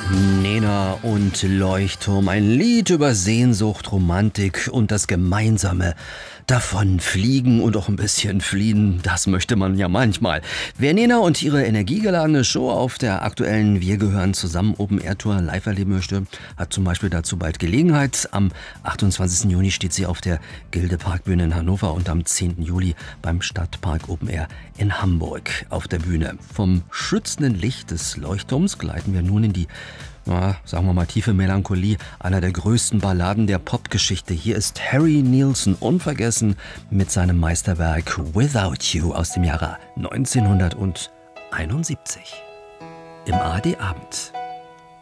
Nena und Leuchtturm, ein Lied über Sehnsucht, Romantik und das gemeinsame Davonfliegen und auch ein bisschen fliehen, das möchte man ja manchmal. Wer Nena und ihre energiegeladene Show auf der aktuellen Wir gehören zusammen Open Air Tour live erleben möchte, hat zum Beispiel dazu bald Gelegenheit. Am 28. Juni steht sie auf der Gilde Parkbühne in Hannover und am 10. Juli beim Stadtpark Open Air in Hamburg auf der Bühne. Vom schützenden Licht des Leuchtturms gleiten wir nun in die sagen wir mal, tiefe Melancholie einer der größten Balladen der Popgeschichte. Hier ist Harry Nilsson unvergessen mit seinem Meisterwerk Without You aus dem Jahre 1971 im ARD Abend.